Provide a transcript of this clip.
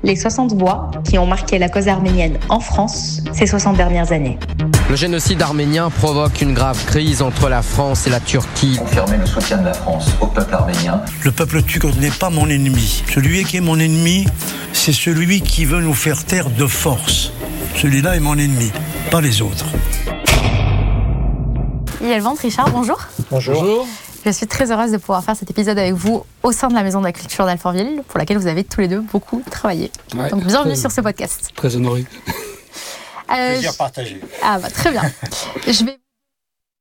les 60 voix qui ont marqué la cause arménienne en France ces 60 dernières années. Le génocide arménien provoque une grave crise entre la France et la Turquie. Confirmer le soutien de la France au peuple arménien. Le peuple turc n'est pas mon ennemi. Celui qui est mon ennemi, c'est celui qui veut nous faire taire de force. Celui-là est mon ennemi, pas les autres. Yael Vente, Richard, bonjour. Bonjour. Je suis très heureuse de pouvoir faire cet épisode avec vous au sein de la Maison de la Culture d'Alfortville, pour laquelle vous avez tous les deux beaucoup travaillé. Ouais, donc bienvenue sur ce podcast. Très honoré. Plaisir partagé. Ah bah très bien. Je vais